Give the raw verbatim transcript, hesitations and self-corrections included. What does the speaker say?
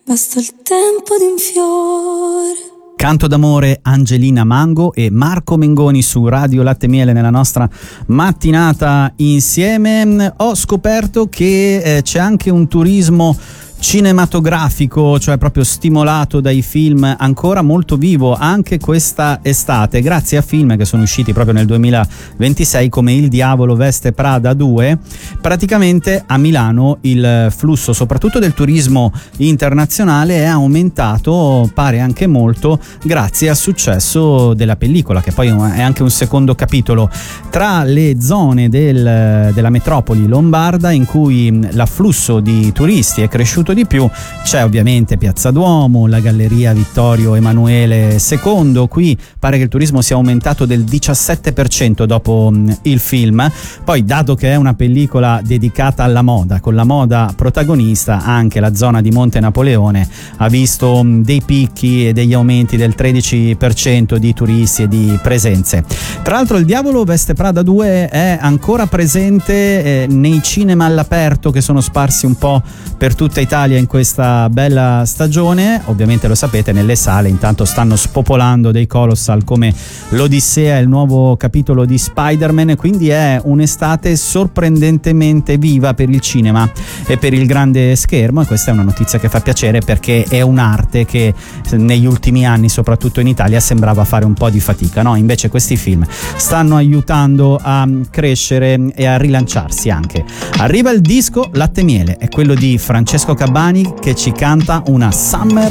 basta il tempo di un fiore. Canto d'amore, Angelina Mango e Marco Mengoni su Radio Latte Miele nella nostra mattinata insieme. Ho scoperto che eh, c'è anche un turismo cinematografico, cioè proprio stimolato dai film, ancora molto vivo anche questa estate, grazie a film che sono usciti proprio nel duemilaventisei come Il Diavolo veste Prada due. Praticamente a Milano il flusso soprattutto del turismo internazionale è aumentato, pare anche molto, grazie al successo della pellicola, che poi è anche un secondo capitolo. Tra le zone del, della metropoli lombarda in cui l'afflusso di turisti è cresciuto di più c'è ovviamente Piazza Duomo, la Galleria Vittorio Emanuele secondo. Qui pare che il turismo sia aumentato del diciassette per cento dopo mh, il film. Poi, dato che è una pellicola dedicata alla moda, con la moda protagonista, anche la zona di Monte Napoleone ha visto mh, dei picchi e degli aumenti del tredici per cento di turisti e di presenze. Tra l'altro Il Diavolo veste Prada due è ancora presente eh, nei cinema all'aperto che sono sparsi un po' per tutta Italia in questa bella stagione. Ovviamente lo sapete, nelle sale intanto stanno spopolando dei colossal come l'Odissea e il nuovo capitolo di Spider-Man, quindi è un'estate sorprendentemente viva per il cinema e per il grande schermo, e questa è una notizia che fa piacere perché è un'arte che negli ultimi anni, soprattutto in Italia, sembrava fare un po' di fatica, no? Invece questi film stanno aiutando a crescere e a rilanciarsi anche. Arriva il disco Latte Miele, è quello di Francesco Cabani che ci canta una Summer